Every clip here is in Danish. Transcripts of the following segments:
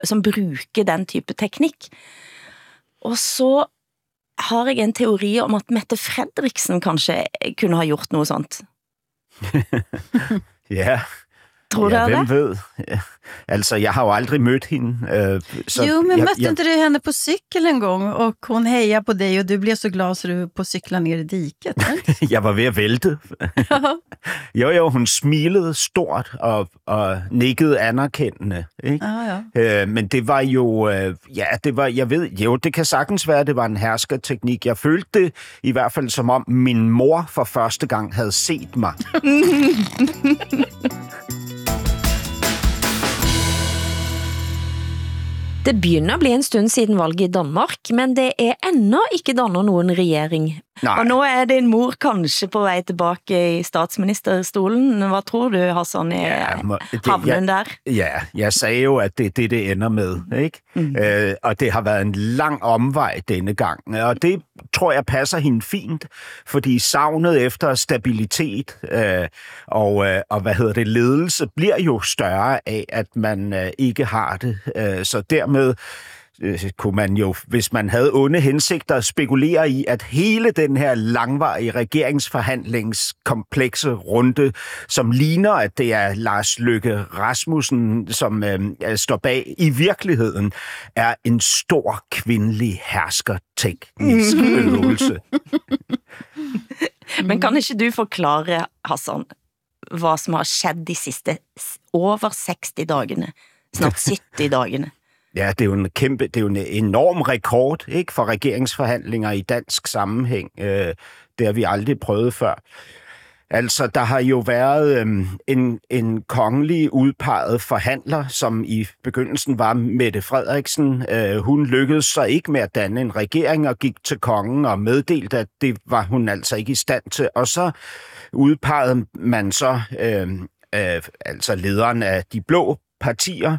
som bruker den type teknikk. Og så har jeg en teori om at Mette Frederiksen kanskje kunne ha gjort noe sånt. Ja. Tror du hvem det? ved? Ja. Altså, jeg har jo aldrig mødt hende. Så jo, men mötte inte du henne på cykel en gång och hon hejar på dig och du blev så glad så du på cykla ner i diket? Jeg var ved at vælte. jo, hun smilede stort og nikkede anerkendende. Ikke? Ja. Men det var jo, det kan sagtens være, det var en herskerteknik. Jeg følte det i hvert fald som om min mor for første gang havde set mig. Det begynner at bli en stund siden valget i Danmark, men det er ennå ikke dannet nogen regering. Nej. Og nu er din mor kanskje på vej tilbage i statsministerstolen. Hvad tror du, Hassan, havnen der? Ja, jeg sagde jo, at det ender med, ikke? Og det har været en lang omvej denne gang, og det tror jeg passer hende fint, fordi savnet efter stabilitet og ledelse bliver jo større af, at man ikke har det. Så dermed kunne man jo, hvis man havde onde hensigter, spekulere i, at hele den her langvarige regeringsforhandlingskomplekse runde, som ligner, at det er Lars Løkke Rasmussen, som står bag, i virkeligheden er en stor kvindelig herskerteknisk øvelse. Men kan ikke du forklare, Hassan, hvad som har skjedd de sidste over 60 dagene, snart 70 dagene? Ja, det er jo en enorm rekord, ikke, for regeringsforhandlinger i dansk sammenhæng. Det har vi aldrig prøvet før. Altså, der har jo været en kongelig udpeget forhandler, som i begyndelsen var Mette Frederiksen. Hun lykkedes så ikke med at danne en regering og gik til kongen og meddelte, at det var hun altså ikke i stand til. Og så udpegede man så altså lederen af de blå partier,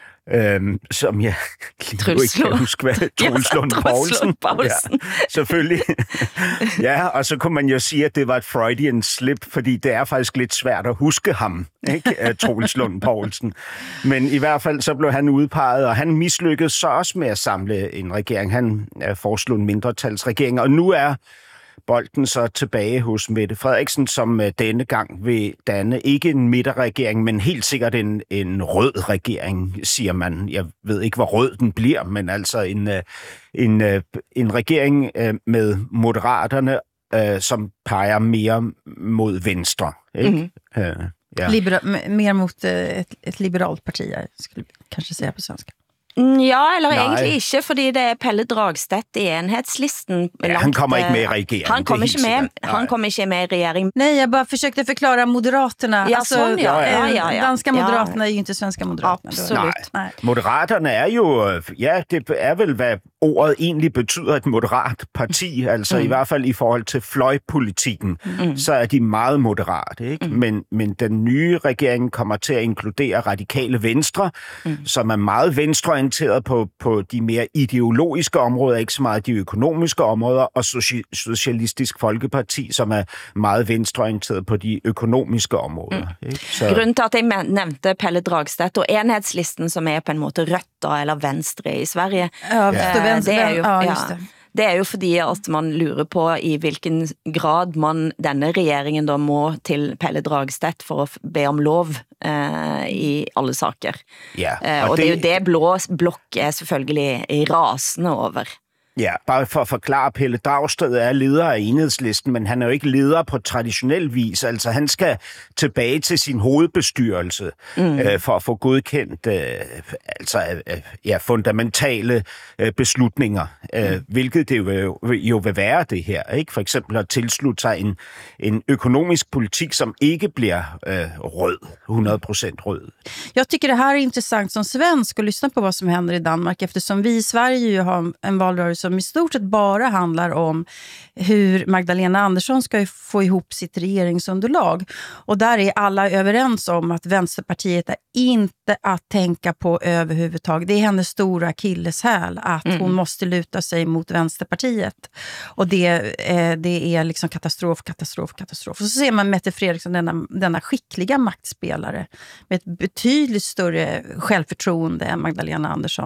som jeg ikke kan huske, hvad Troels Lund Poulsen. Ja, selvfølgelig. Ja, og så kunne man jo sige, at det var et Freudian slip, fordi det er faktisk lidt svært at huske ham, ikke? Troels Lund Poulsen. Men i hvert fald så blev han udpeget, og han mislykkedes så også med at samle en regering. Han foreslog en mindretalsregering, og nu er bolden så tilbage hos Mette Frederiksen, som denne gang vil danne ikke en midterregering, men helt sikkert en rød regering, siger man. Jeg ved ikke, hvor rød den bliver, men altså en regering med moderaterne, som peger mere mod venstre. Ikke? Ja. Mer mot ett liberalt parti, jeg skulle kanskje säga på svenska. Ja, eller egentlig ikke, fordi det er Pelle Dragstedt i enhedslisten. Han kommer ikke med i regeringen. Han kommer ikke med i regering. Nej, jag bara försökte förklara Moderaterna. Ja, sånn, ja. Danska Moderaterna är ju inte svenska Moderaterna. Absolut. Nej. Moderaterne er jo, ja, det er vel, hvad ordet egentlig betyder, et moderat parti, altså i hvert fald i forhold til fløjpolitikken, så er de meget moderate, ikke? Men den nye regering kommer til at inkludere radikale venstre, som er meget venstreorienteret på de mere ideologiske områder, ikke så meget de økonomiske områder, og Socialistisk Folkeparti, som er meget venstreorienteret på de økonomiske områder. Ikke? Grunden til at jeg nævnte Pelle Dragstedt og enhedslisten, som er på en måte rødt eller venstre i Sverige, det er jo fordi at man lurer på i hvilken grad denne regeringen da må til Pelle Dragstedt for at be om lov i alle saker. Ja, og det er jo det blå blok er selvfølgelig rasende over. Ja, bare for at forklare, Pelle Dragsted er leder af Enhedslisten, men han er jo ikke leder på traditionel vis. Altså, han skal tilbage til sin hovedbestyrelse for at få godkendt fundamentale beslutninger, hvilket det jo vil være det her. Ikke? For eksempel at tilslutte sig en økonomisk politik, som ikke bliver rød, 100% rød. Jag tycker det här är intressant som svensk att lyssna på vad som händer i Danmark, eftersom vi i Sverige ju har en valrörelse som i stort sett bara handlar om hur Magdalena Andersson ska få ihop sitt regeringsunderlag. Och där är alla överens om att Vänsterpartiet är inte att tänka på överhuvudtaget. Det är hennes stora akilleshäl att hon måste luta sig mot Vänsterpartiet. Och det är liksom katastrof. Och så ser man Mette Frederiksen, denna skickliga maktspelare med ett betydligt större självförtroende än Magdalena Andersson.